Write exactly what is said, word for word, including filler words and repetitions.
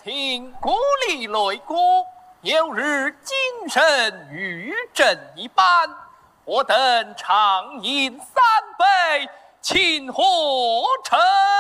听鼓励擂鼓，有日精神玉振一般。我等畅饮三杯，庆贺成。